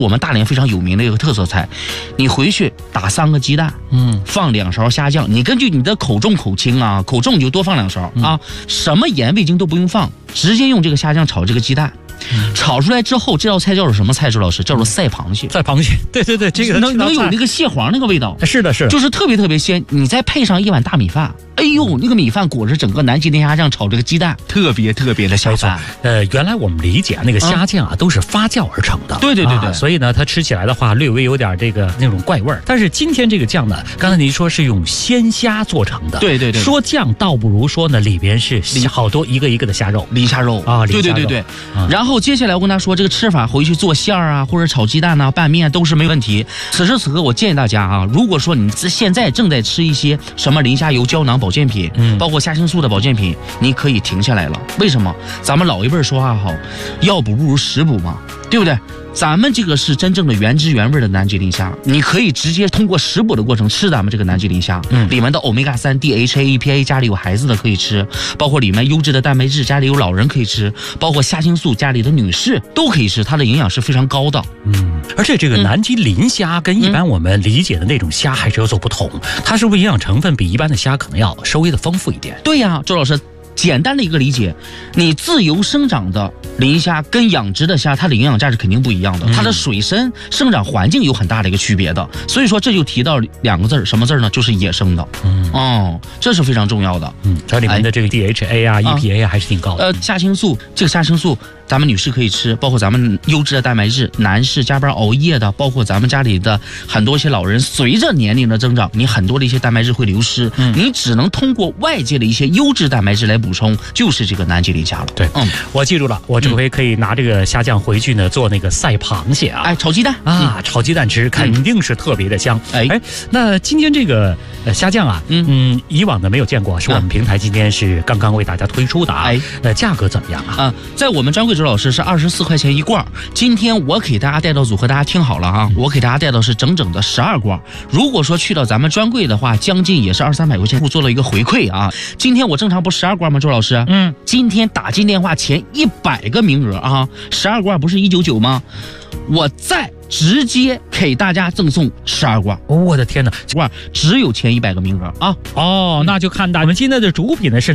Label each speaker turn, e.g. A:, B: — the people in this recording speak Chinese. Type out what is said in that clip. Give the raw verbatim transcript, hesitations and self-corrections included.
A: 我们大连非常有名的一个特色菜，你回去打三个鸡蛋，嗯，放两勺虾酱，你根据你的口重口轻啊，口重你就多放两勺、嗯、啊，什么盐味精都不用放，直接用这个虾酱炒这个鸡蛋。嗯、炒出来之后，这道菜叫做什么菜？周老师叫做赛螃蟹。
B: 赛螃蟹，对对对，这个
A: 能能有那个蟹黄那个味道。
B: 是的，是的，
A: 就是特别特别鲜。你再配上一碗大米饭，哎呦，那个米饭裹着整个南极磷虾酱炒这个鸡蛋，特别特别的下饭。
B: 呃，原来我们理解那个虾酱啊、嗯、都是发酵而成的，
A: 对对对对、啊，
B: 所以呢，它吃起来的话略微有点这个那种怪味儿。但是今天这个酱呢，刚才您说是用鲜虾做成的，
A: 对对对，
B: 说酱倒不如说呢，里边是好多一个一个的虾肉，
A: 磷虾肉
B: 啊，
A: 对对对对。嗯、然后接下来我跟他说。这个吃法回去做馅儿啊，或者炒鸡蛋呐、啊、拌面都是没问题。此时此刻，我建议大家啊，如果说你现在正在吃一些什么磷虾油胶囊保健品，嗯，包括虾青素的保健品，你可以停下来了。为什么？咱们老一辈说话好，药补不如食补嘛，对不对？咱们这个是真正的原汁原味的南极磷虾，你可以直接通过食补的过程吃咱们这个南极磷虾，嗯，里面的欧米伽三 D H A E P A 家里有孩子的可以吃，包括里面优质的蛋白质家里有老人可以吃，包括虾青素家里的女士都可以吃，它的营养是非常高的。
B: 嗯，而且这个南极磷虾跟一般我们理解的那种虾还是有所不同，嗯、它是不是营养成分比一般的虾可能要稍微的丰富一点？
A: 对呀、啊，周老师。简单的一个理解，你自由生长的磷虾跟养殖的虾，它的营养价值肯定不一样的，它的水深、生长环境有很大的一个区别的。所以说这就提到两个字，什么字呢？就是野生的。嗯，哦，这是非常重要的。
B: 嗯，它里面的这个 D H A 啊、E P A 啊还是挺高的。
A: 呃，虾青素，这个虾青素咱们女士可以吃，包括咱们优质的蛋白质，男士加班熬夜的，包括咱们家里的很多一些老人，随着年龄的增长，你很多的一些蛋白质会流失，嗯，你只能通过外界的一些优质蛋白质来补充，就是这个南极磷虾了。
B: 对，嗯，我记住了，我这回可以拿这个虾酱回去呢做那个赛螃蟹啊，
A: 哎，炒鸡蛋
B: 啊，嗯、炒鸡蛋吃肯定是特别的香。哎、嗯、哎，那今天这个呃虾酱啊，嗯嗯，以往呢没有见过，是我们平台今天是刚刚为大家推出的啊，哎，呃，价格怎么样啊？
A: 啊，在我们专柜周老师是二十四块钱一罐，今天我给大家带到组合，大家听好了啊，我给大家带到是整整的十二罐。如果说去到咱们专柜的话，将近也是二三百块钱，做了一个回馈啊。今天我正常不十二罐吗？周老师，嗯，今天打进电话前一百个名额啊，十二罐不是一九九吗？我再直接给大家赠送十二罐。
B: 哦，我的天哪，
A: 罐只有前一百个名额啊！
B: 哦，那就看大我们今天的主品呢是。